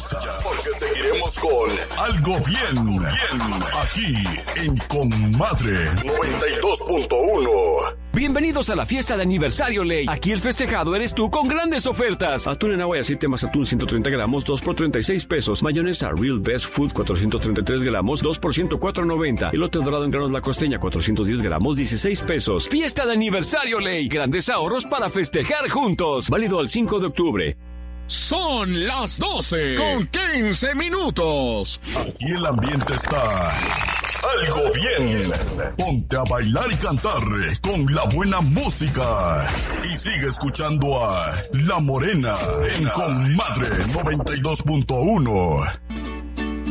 vayas, porque seguiremos con Algo Bien, aquí en Comadre 92.1. Bienvenidos a la fiesta de aniversario Ley. Aquí el festejado eres tú con grandes ofertas. Atún en agua y aceite más atún 130 gramos, 2 por 36 pesos. Mayonesa Real Best Food 433 gramos, 2 por 104.90. Elote dorado en granos La Costeña 410 gramos, 16 pesos. Fiesta de aniversario Ley. Grandes ahorros para festejar juntos. Válido al 5 de octubre. Son las 12 con 15 minutos. Aquí el ambiente está algo bien. Ponte a bailar y cantar con la buena música. Y sigue escuchando a La Morena en Comadre 92.1.